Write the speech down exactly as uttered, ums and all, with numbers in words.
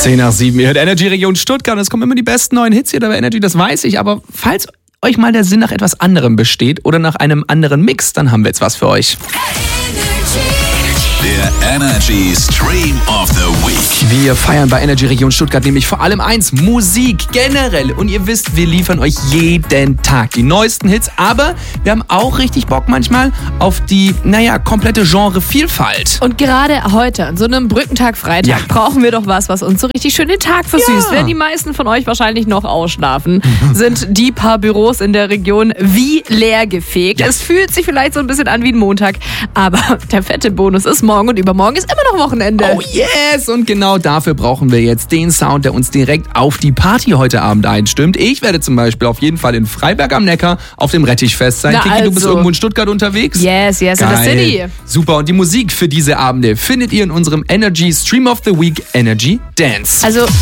zehn nach sieben, ihr hört Energy Region Stuttgart. Es kommen immer die besten neuen Hits hier bei Energy, das weiß ich. Aber falls euch mal der Sinn nach etwas anderem besteht oder nach einem anderen Mix, dann haben wir jetzt was für euch. Der Energy Stream of the Week. Wir feiern bei Energy Region Stuttgart nämlich vor allem eins, Musik generell. Und ihr wisst, wir liefern euch jeden Tag die neuesten Hits. Aber wir haben auch richtig Bock manchmal auf die, naja, komplette Genrevielfalt. Und gerade heute, an so einem Brückentag Freitag, Ja. brauchen wir doch was, was uns so richtig schön den Tag versüßt. Ja. Während die meisten von euch wahrscheinlich noch ausschlafen, sind die paar Büros in der Region wie leer gefegt. Ja. Es fühlt sich vielleicht so ein bisschen an wie ein Montag, aber der fette Bonus ist morgen und übermorgen ist immer noch Wochenende. Oh yes! Und genau dafür brauchen wir jetzt den Sound, der uns direkt auf die Party heute Abend einstimmt. Ich werde zum Beispiel auf jeden Fall in Freiberg am Neckar auf dem Rettichfest sein. Na Kiki, du bist also. irgendwo in Stuttgart unterwegs? Yes, yes, in der Geil. City. Super. Und die Musik für diese Abende findet ihr in unserem Energy Stream of the Week Energy Dance. Also